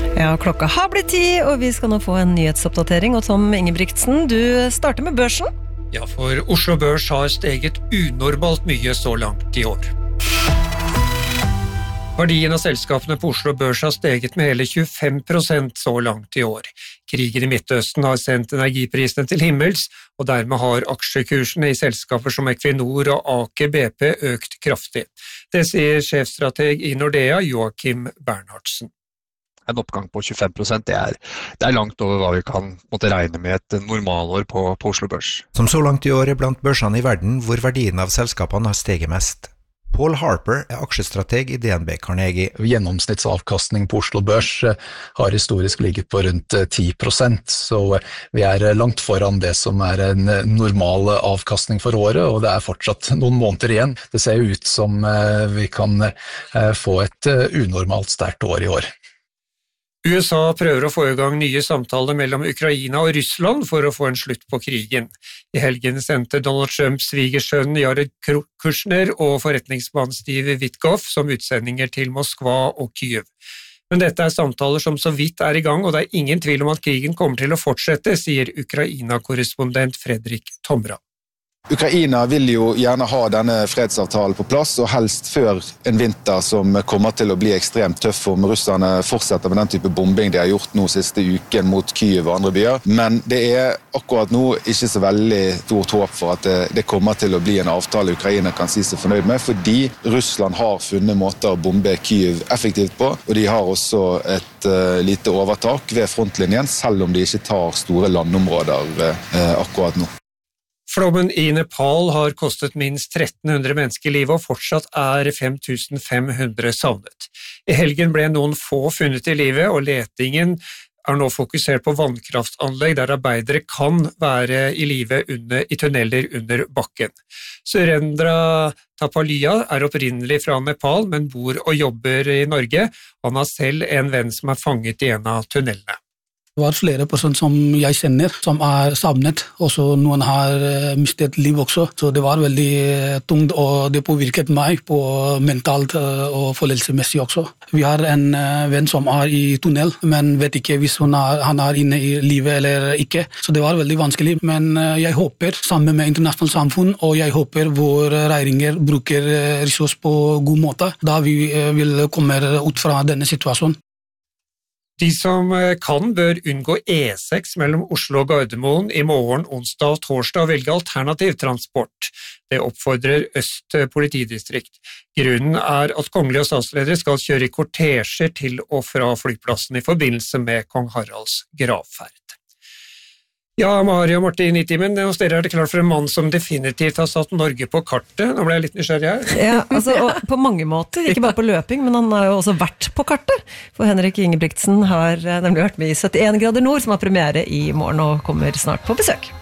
Ja, klokka har blitt 10, og vi skal nå få en nyhetsoppdatering. Og Tom Ingebrigtsen, du starter med børsen. Ja, for Oslo Børs har steget unormalt mye så langt i år. Verdien av selskapene på Oslo Børs har steget med hele 25% så langt i år. Krigen i Midtøsten har sendt energiprisene til himmels, og dermed har aksjekursene i selskaper som Equinor og Aker BP økt kraftig. Det sier sjefstrateg i Nordea, Joachim Bernhardsen. En oppgang på 25%, det er langt over hva vi kan måtte regne med et normalår på Oslo Børs. Som så langt i år blant børsene i verden hvor verdien av selskapene har steget mest. Paul Harper aksjestrateg i DNB Carnegie. Gjennomsnittsavkastning på Oslo Børs har historisk ligget på rundt 10%, så vi langt foran det som en normal avkastning for året, og det fortsatt noen måneder igjen. Det ser ut som vi kan få et unormalt sterkt år i år. USA prøver å få i gang nye samtaler mellom Ukraina og Russland for å få en slutt på krigen. I helgen sendte Donald Trumps svigersønn Jared Kushner og forretningsmann Steve Witkoff som utsendinger til Moskva og Kyiv. Men dette samtaler som så vidt i gang, og det ingen tvil om at krigen kommer til å fortsette, sier Ukraina-korrespondent Fredrik Tomra. Ukraina vil jo gjerne ha denne fredsavtalen på plass, og helst før en vinter som kommer til å bli ekstremt tøff om russerne fortsetter med den type bombing de har gjort nå siste uken mot Kyiv og andre byer. Men det akkurat nå ikke så veldig stort håp for at det kommer til å bli en avtale Ukraina kan si seg fornøyd med, fordi Russland har funnet måter å bombe Kyiv effektivt på, og de har også et lite overtak ved frontlinjen, selv om de ikke tar store landområder akkurat nå. Flommen i Nepal har kostet minst 1300 mennesker livet, og fortsatt 5500 savnet. I helgen ble noen få funnet i livet, og letingen nå fokusert på vannkraftanlegg der arbeidere kan være i live i tunneler under bakken. Surendra Tapalia opprinnelig fra Nepal, men bor og jobber i Norge. Han har selv en venn som fanget i en av tunnelene. Det var flere personer som jeg kjenner, som savnet, og så noen har mistet liv også. Så det var veldig tungt, og det påvirket meg på mentalt og følelsesmessig også. Vi har en venn som i tunnel, men vet ikke hvis han inne i livet eller ikke. Så det var veldig vanskelig, men jeg håper sammen med internasjonalt samfunn, og jeg håper våre regjeringer bruker ressurser på god måte, da vi vil komme ut fra denne situasjonen. De som kan bør unngå E6 mellom Oslo og Gardermoen i morgen, onsdag og torsdag og velge alternativ transport. Det oppfordrer Øst politidistrikt. Grunnen at kongelige og statsledere skal kjøre i kortesjer til og fra flyplassen i forbindelse med Kong Haralds gravferd. Ja, Mari og Martin i timen, hos dere det klart for en mann som definitivt har satt Norge på kartet. Nå ble jeg litt nysgjerrig her. Ja, altså, og på mange måter, ikke bare på løping, men han har jo også vært på kartet. For Henrik Ingebrigtsen har nemlig vært med i 71 grader nord, som har premiere i morgen og kommer snart på besøk.